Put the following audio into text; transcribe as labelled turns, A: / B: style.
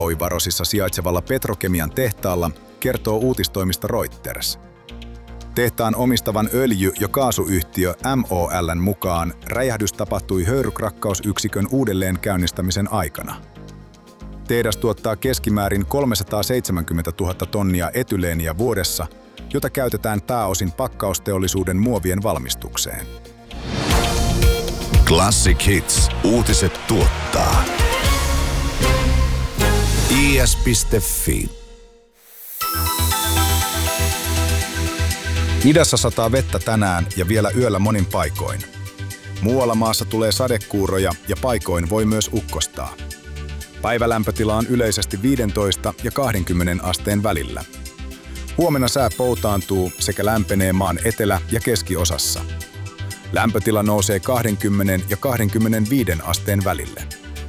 A: Oivarosissa sijaitsevalla petrokemian tehtaalla, kertoo uutistoimisto Reuters. Tehtaan omistavan öljy- ja kaasuyhtiö MOL:n mukaan räjähdys tapahtui höyrykrakkausyksikön uudelleen käynnistämisen aikana. Tehdas tuottaa keskimäärin 370 000 tonnia etyleeniä vuodessa, jota käytetään pääosin pakkausteollisuuden muovien valmistukseen.
B: Classic Hits. Uutiset tuottaa. is.fi.
A: Idässä sataa vettä tänään ja vielä yöllä monin paikoin. Muualla maassa tulee sadekuuroja ja paikoin voi myös ukkostaa. Päivälämpötila on yleisesti 15 ja 20 asteen välillä. Huomenna sää poutaantuu sekä lämpenee maan etelä- ja keskiosassa. Lämpötila nousee 20 ja 25 asteen välille.